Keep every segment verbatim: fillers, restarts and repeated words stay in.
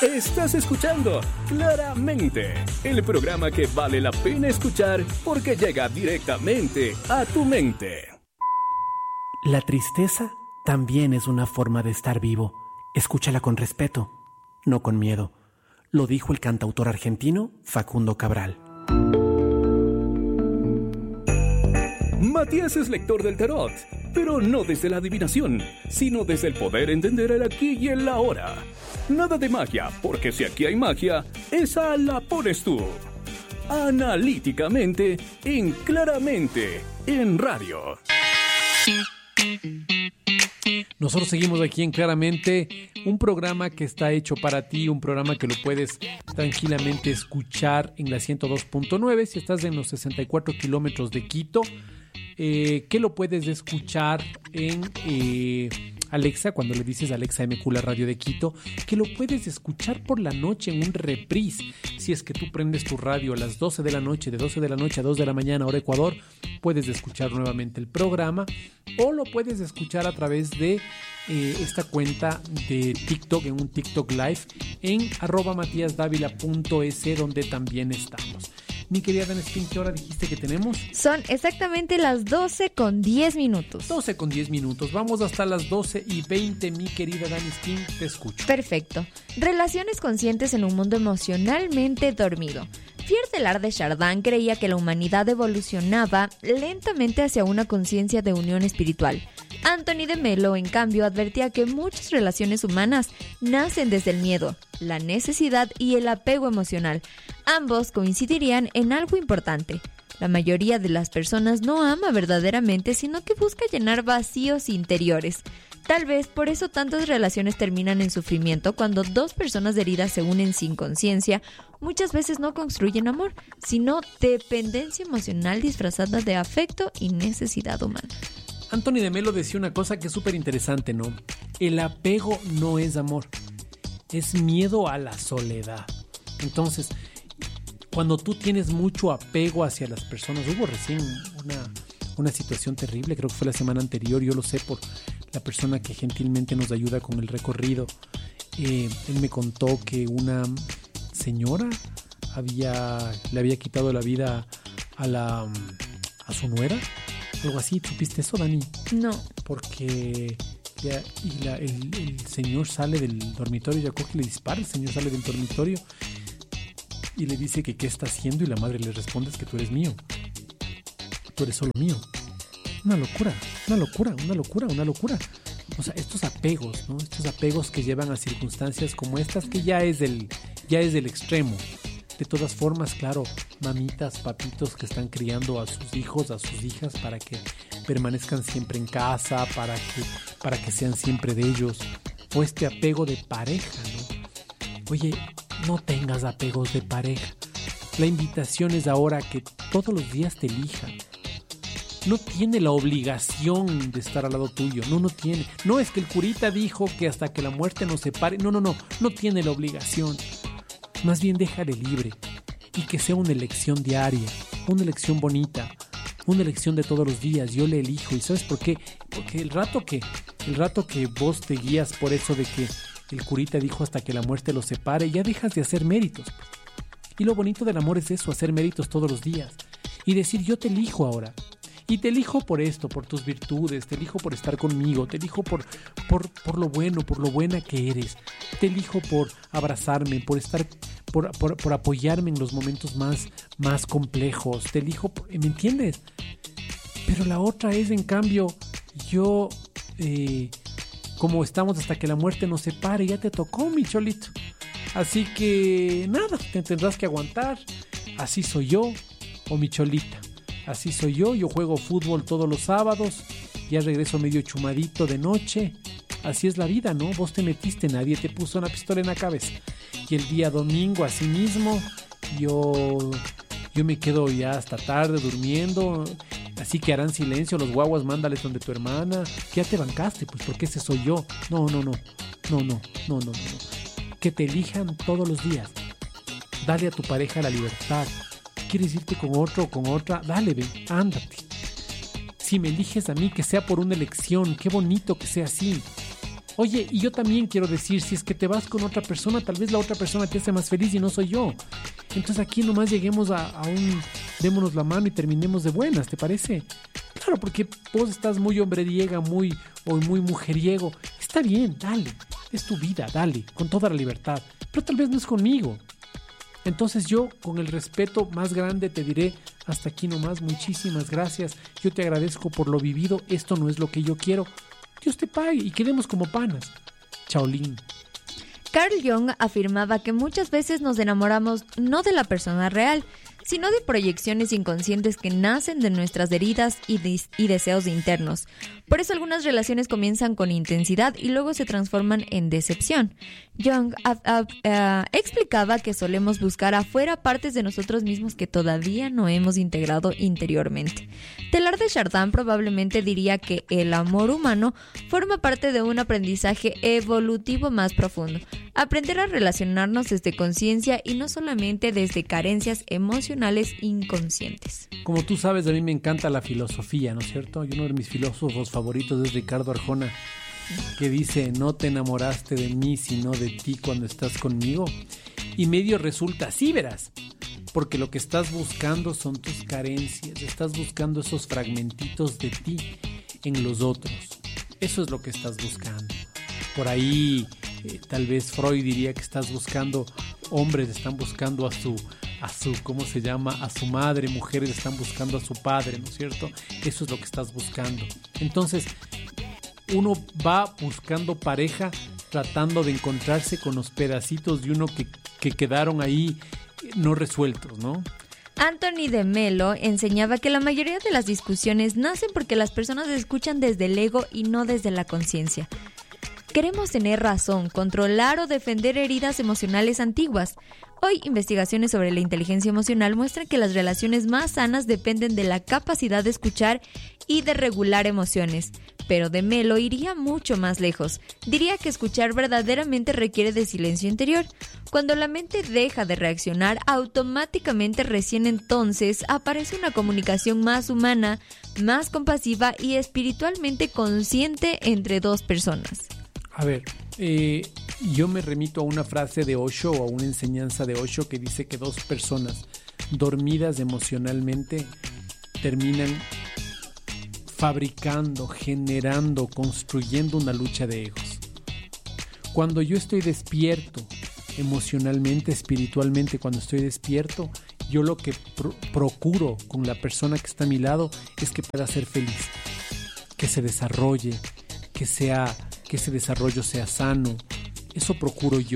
Estás escuchando Claramente, el programa que vale la pena escuchar porque llega directamente a tu mente. La tristeza también es una forma de estar vivo. Escúchala con respeto, no con miedo. Lo dijo el cantautor argentino Facundo Cabral. Matías es lector del tarot, pero no desde la adivinación, sino desde el poder entender el aquí y el ahora. Nada de magia, porque si aquí hay magia, esa la pones tú. Analíticamente, en Claramente, en radio. Nosotros seguimos aquí en Claramente, un programa que está hecho para ti, un programa que lo puedes tranquilamente escuchar en la ciento dos punto nueve si estás en los sesenta y cuatro kilómetros de Quito, eh, que lo puedes escuchar en eh, Alexa, cuando le dices Alexa M Q, la radio de Quito, que lo puedes escuchar por la noche en un reprise. Si es que tú prendes tu radio a las doce de la noche, de doce de la noche a dos de la mañana, hora Ecuador, puedes escuchar nuevamente el programa, o lo puedes escuchar a través de eh, esta cuenta de TikTok, en un TikTok Live, en arroba matiasdavila punto es, donde también estamos. Mi querida Dan Spin, ¿qué hora dijiste que tenemos? Son exactamente las doce con diez minutos. doce con diez minutos. Vamos hasta las doce y veinte, mi querida Dan Spin, te escucho. Perfecto. Relaciones conscientes en un mundo emocionalmente dormido. Pierre Teilhard de Chardin creía que la humanidad evolucionaba lentamente hacia una conciencia de unión espiritual. Anthony de Melo, en cambio, advertía que muchas relaciones humanas nacen desde el miedo, la necesidad y el apego emocional. Ambos coincidirían en algo importante. La mayoría de las personas no ama verdaderamente, sino que busca llenar vacíos interiores. Tal vez por eso tantas relaciones terminan en sufrimiento. Cuando dos personas heridas se unen sin conciencia, muchas veces no construyen amor, sino dependencia emocional disfrazada de afecto y necesidad humana. Anthony de Melo decía una cosa que es súper interesante, ¿no? El apego no es amor, es miedo a la soledad. Entonces, cuando tú tienes mucho apego hacia las personas, hubo recién una, una situación terrible, creo que fue la semana anterior, yo lo sé por la persona que gentilmente nos ayuda con el recorrido. Eh, él me contó que una señora había, le había quitado la vida a, la, a su nuera, algo así. ¿Supiste eso, Dani? No. Porque ya, y la, el, el señor sale del dormitorio, ya coge y le dispara, el señor sale del dormitorio y le dice que qué está haciendo, y la madre le responde: es que tú eres mío, tú eres solo mío. Una locura, una locura, una locura, una locura. O sea, estos apegos, ¿no? Estos apegos que llevan a circunstancias como estas, que ya es del, ya es del extremo. De todas formas, claro, mamitas, papitos que están criando a sus hijos, a sus hijas, para que permanezcan siempre en casa, para que, para que sean siempre de ellos. O este apego de pareja, ¿no? Oye, no tengas apegos de pareja. La invitación es ahora que todos los días te elijan. No tiene la obligación de estar al lado tuyo. No, no tiene. No es que el curita dijo que hasta que la muerte nos separe. No, no, no. No tiene la obligación. Más bien déjale libre. Y que sea una elección diaria. Una elección bonita. Una elección de todos los días. Yo le elijo. ¿Y sabes por qué? Porque el rato que, el rato que vos te guías por eso de que el curita dijo hasta que la muerte los separe, ya dejas de hacer méritos. Y lo bonito del amor es eso, hacer méritos todos los días. Y decir, yo te elijo ahora. Y te elijo por esto, por tus virtudes, te elijo por estar conmigo, te elijo por, por, por lo bueno, por lo buena que eres. Te elijo por abrazarme, por estar, por, por, por apoyarme en los momentos más, más complejos. Te elijo, por, ¿me entiendes? Pero la otra es, en cambio, yo, eh, como estamos hasta que la muerte nos separe, ya te tocó, mi cholito. Así que, nada, te tendrás que aguantar. Así soy yo, o mi cholita. Así soy yo, yo juego fútbol todos los sábados, ya regreso medio chumadito de noche. Así es la vida, ¿no? Vos te metiste, nadie te puso una pistola en la cabeza. Y el día domingo, así mismo, yo, yo me quedo ya hasta tarde durmiendo. Así que harán silencio, los guaguas, mándales donde tu hermana. Que ya te bancaste, pues, porque ese soy yo. No, no, no, no, no, no, no, no. Que te elijan todos los días. Dale a tu pareja la libertad. ¿Quieres irte con otro o con otra? Dale, ven, ándate. Si me eliges a mí, que sea por una elección. Qué bonito que sea así. Oye, y yo también quiero decir, si es que te vas con otra persona, tal vez la otra persona te hace más feliz y no soy yo. Entonces aquí nomás lleguemos a, a un, démonos la mano y terminemos de buenas, ¿te parece? Claro, porque vos estás muy hombreriega, muy, o muy mujeriego. Está bien, dale, es tu vida, dale, con toda la libertad. Pero tal vez no es conmigo. Entonces yo, con el respeto más grande, te diré, hasta aquí nomás, muchísimas gracias. Yo te agradezco por lo vivido, esto no es lo que yo quiero. Dios te pague y quedemos como panas. Chaolín. Carl Jung afirmaba que muchas veces nos enamoramos no de la persona real, sino de proyecciones inconscientes que nacen de nuestras heridas y, de- y deseos internos. Por eso algunas relaciones comienzan con intensidad y luego se transforman en decepción. Jung a- a- a- explicaba que solemos buscar afuera partes de nosotros mismos que todavía no hemos integrado interiormente. Teilhard de Chardin probablemente diría que el amor humano forma parte de un aprendizaje evolutivo más profundo. Aprender a relacionarnos desde conciencia y no solamente desde carencias emocionales inconscientes. Como tú sabes, a mí me encanta la filosofía, ¿no es cierto? Y uno de mis filósofos favoritos es Ricardo Arjona, que dice, no te enamoraste de mí, sino de ti cuando estás conmigo. Y medio resulta así, verás. Porque lo que estás buscando son tus carencias, estás buscando esos fragmentitos de ti en los otros. Eso es lo que estás buscando. Por ahí, eh, tal vez Freud diría que estás buscando, hombres están buscando a su, a su, ¿cómo se llama? A su madre, mujeres están buscando a su padre, ¿no es cierto? Eso es lo que estás buscando. Entonces, uno va buscando pareja tratando de encontrarse con los pedacitos de uno que, que quedaron ahí no resueltos, ¿no? Anthony de Melo enseñaba que la mayoría de las discusiones nacen porque las personas escuchan desde el ego y no desde la conciencia. Queremos tener razón, controlar o defender heridas emocionales antiguas. Hoy, investigaciones sobre la inteligencia emocional muestran que las relaciones más sanas dependen de la capacidad de escuchar y de regular emociones. Pero de Melo iría mucho más lejos. Diría que escuchar verdaderamente requiere de silencio interior. Cuando la mente deja de reaccionar, automáticamente recién entonces aparece una comunicación más humana, más compasiva y espiritualmente consciente entre dos personas. A ver, eh, yo me remito a una frase de Osho o a una enseñanza de Osho que dice que dos personas dormidas emocionalmente terminan fabricando, generando, construyendo una lucha de egos. Cuando yo estoy despierto emocionalmente, espiritualmente, cuando estoy despierto, yo lo que pro- procuro con la persona que está a mi lado es que pueda ser feliz, que se desarrolle, que sea... que ese desarrollo sea sano. Eso procuro yo,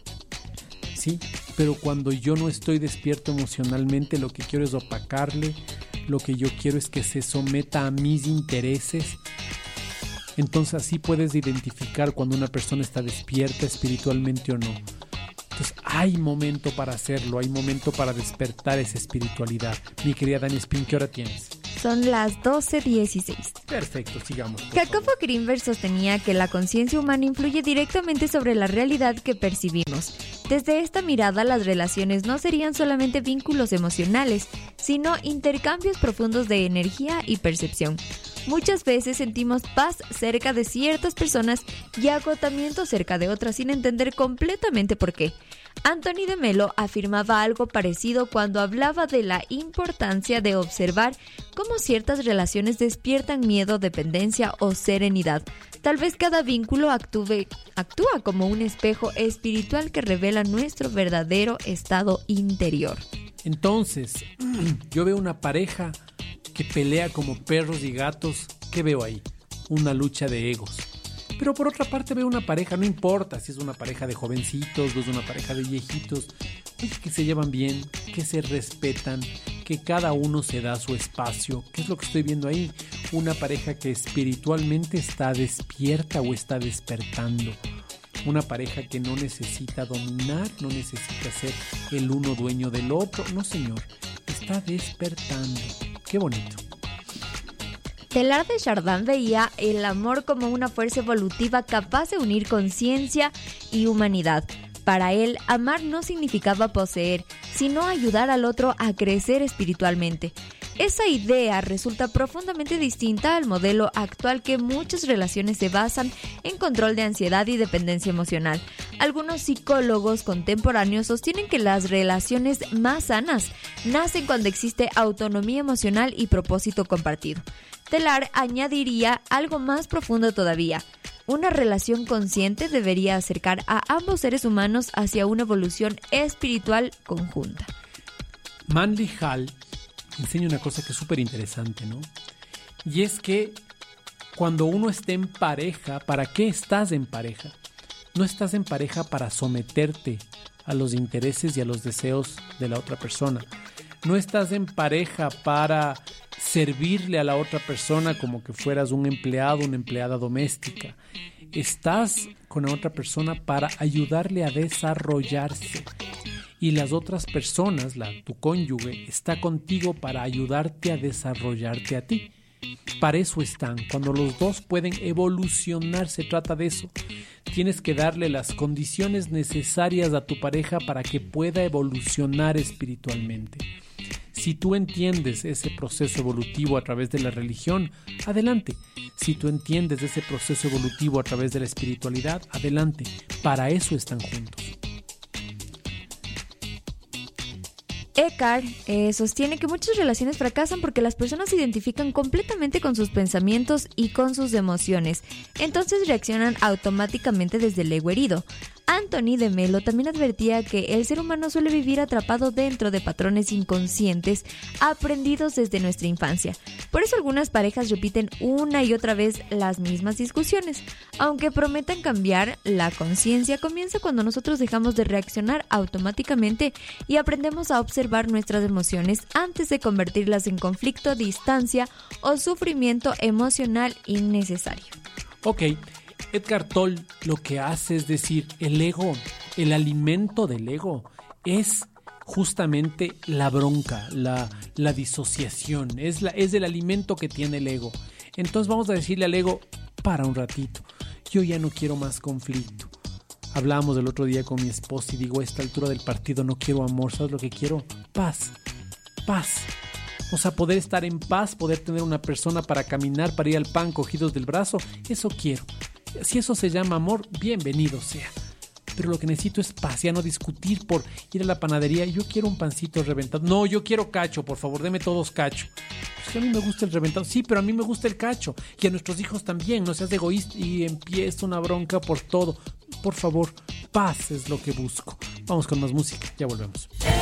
¿sí? Pero cuando yo no estoy despierto emocionalmente, lo que quiero es opacarle, lo que yo quiero es que se someta a mis intereses. Entonces así puedes identificar cuando una persona está despierta espiritualmente o no. Entonces hay momento para hacerlo, hay momento para despertar esa espiritualidad. Mi querida Dani Spin, ¿qué hora tienes? Son las doce dieciséis. Perfecto, sigamos. Jacobo Grinberg sostenía que la conciencia humana influye directamente sobre la realidad que percibimos. Desde esta mirada, las relaciones no serían solamente vínculos emocionales, sino intercambios profundos de energía y percepción. Muchas veces sentimos paz cerca de ciertas personas y agotamiento cerca de otras sin entender completamente por qué. Anthony de Melo afirmaba algo parecido cuando hablaba de la importancia de observar cómo ciertas relaciones despiertan miedo, dependencia o serenidad. Tal vez cada vínculo actúe, actúa como un espejo espiritual que revela nuestro verdadero estado interior. Entonces, yo veo una pareja que pelea como perros y gatos. ¿Qué veo ahí? Una lucha de egos. Pero por otra parte veo una pareja, no importa si es una pareja de jovencitos o es una pareja de viejitos, oye, que se llevan bien, que se respetan, que cada uno se da su espacio. ¿Qué es lo que estoy viendo ahí? Una pareja que espiritualmente está despierta o está despertando. Una pareja que no necesita dominar, no necesita ser el uno dueño del otro. No, señor, está despertando. Qué bonito. Teilhard de Chardin veía el amor como una fuerza evolutiva capaz de unir conciencia y humanidad. Para él, amar no significaba poseer, sino ayudar al otro a crecer espiritualmente. Esa idea resulta profundamente distinta al modelo actual que muchas relaciones se basan en control de ansiedad y dependencia emocional. Algunos psicólogos contemporáneos sostienen que las relaciones más sanas nacen cuando existe autonomía emocional y propósito compartido. Teilhard añadiría algo más profundo todavía. Una relación consciente debería acercar a ambos seres humanos hacia una evolución espiritual conjunta. Manly Hall enseña una cosa que es súper interesante, ¿no? Y es que cuando uno está en pareja, ¿para qué estás en pareja? No estás en pareja para someterte a los intereses y a los deseos de la otra persona. No estás en pareja para servirle a la otra persona como que fueras un empleado, una empleada doméstica. Estás con la otra persona para ayudarle a desarrollarse. Y las otras personas, la, tu cónyuge, está contigo para ayudarte a desarrollarte a ti. Para eso están. Cuando los dos pueden evolucionar, se trata de eso. Tienes que darle las condiciones necesarias a tu pareja para que pueda evolucionar espiritualmente. Si tú entiendes ese proceso evolutivo a través de la religión, adelante. Si tú entiendes ese proceso evolutivo a través de la espiritualidad, adelante. Para eso están juntos. Eckhart eh, sostiene que muchas relaciones fracasan porque las personas se identifican completamente con sus pensamientos y con sus emociones, entonces reaccionan automáticamente desde el ego herido. Anthony de Mello también advertía que el ser humano suele vivir atrapado dentro de patrones inconscientes aprendidos desde nuestra infancia. Por eso algunas parejas repiten una y otra vez las mismas discusiones. Aunque prometan cambiar, la conciencia comienza cuando nosotros dejamos de reaccionar automáticamente y aprendemos a observar nuestras emociones antes de convertirlas en conflicto, distancia o sufrimiento emocional innecesario. Ok. Eckhart Tolle lo que hace es decir, el ego, el alimento del ego es justamente la bronca, la, la disociación, es, la, es el alimento que tiene el ego. Entonces vamos a decirle al ego, para un ratito, yo ya no quiero más conflicto. Hablábamos el otro día con mi esposa y digo, a esta altura del partido no quiero amor, ¿sabes lo que quiero? Paz, paz. O sea, poder estar en paz, poder tener una persona para caminar, para ir al pan cogidos del brazo, eso quiero. Si eso se llama amor, bienvenido sea. Pero lo que necesito es paz, ya no discutir por ir a la panadería. Yo quiero un pancito reventado. No, yo quiero cacho, por favor, deme todos cacho. Pues que a mí me gusta el reventado. Sí, pero a mí me gusta el cacho. Y a nuestros hijos también. No seas egoísta y empieza una bronca por todo. Por favor, paz es lo que busco. Vamos con más música, ya volvemos.